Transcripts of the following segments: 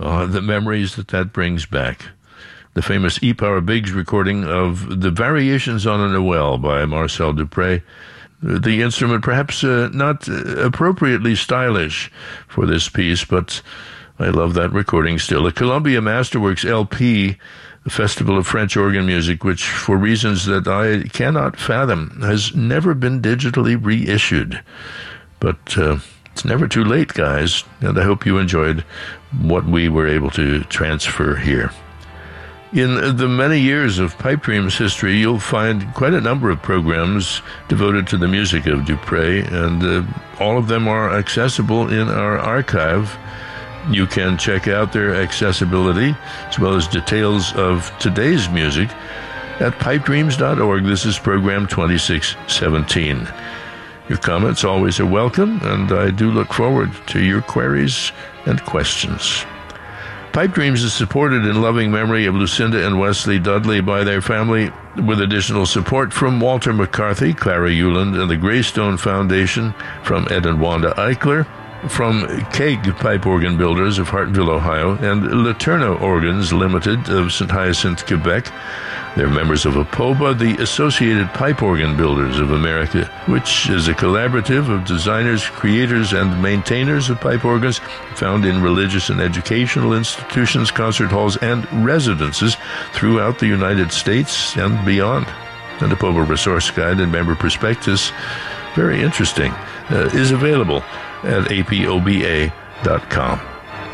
The memories that brings back. The famous E. Power Biggs recording of the Variations on a Noel by Marcel Dupré. The instrument perhaps not appropriately stylish for this piece, but I love that recording still. A Columbia Masterworks LP, the Festival of French Organ Music, which for reasons that I cannot fathom has never been digitally reissued. But it's never too late, guys, and I hope you enjoyed what we were able to transfer here. In the many years of Pipe Dreams history, you'll find quite a number of programs devoted to the music of Dupré, and all of them are accessible in our archive. You can check out their accessibility, as well as details of today's music, at pipedreams.org. This is program 2617. Your comments always are welcome, and I do look forward to your queries and questions. Pipe Dreams is supported in loving memory of Lucinda and Wesley Dudley by their family, with additional support from Walter McCarthy, Clara Euland, and the Greystone Foundation, from Ed and Wanda Eichler, from Keg Pipe Organ Builders of Hartville, Ohio, and Laterno Organs Limited of St. Hyacinthe, Quebec. They're members of APOBA, the Associated Pipe Organ Builders of America, which is a collaborative of designers, creators, and maintainers of pipe organs found in religious and educational institutions, concert halls, and residences throughout the United States and beyond. And the APOBA Resource Guide and Member Prospectus, very interesting, is available at apoba.com.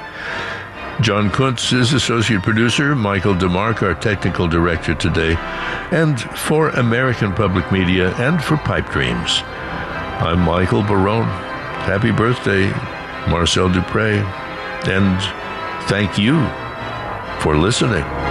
John Kuntz is associate producer, Michael DeMarc, our technical director today, and for American Public Media and for Pipe Dreams. I'm Michael Barone. Happy birthday, Marcel Dupré, and thank you for listening.